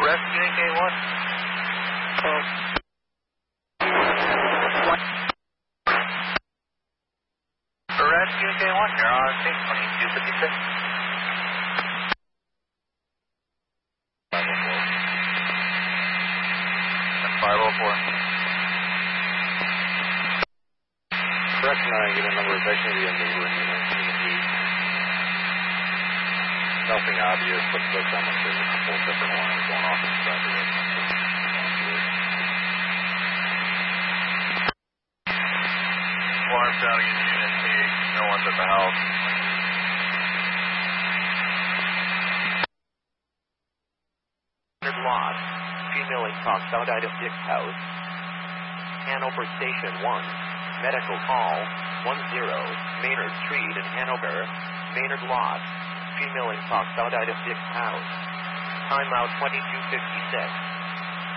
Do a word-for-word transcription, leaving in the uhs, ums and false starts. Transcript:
Rescue K one. Uh, Rescue K one, you're on stage twenty-two fifty-six. five oh four. Correct nine, get a number of activity on the room unit. Nothing obvious, but it does sound like there's a couple of different lines going off inside the room. Alarm sounding in unit eight. No one's at the house. Lost. Female in talks outside of Dick's house. Hanover Station one. Medical call. one zero. Maynard Street in Hanover. Maynard lost. Female in talks outside of Dick's house. Timeout twenty-two fifty-six.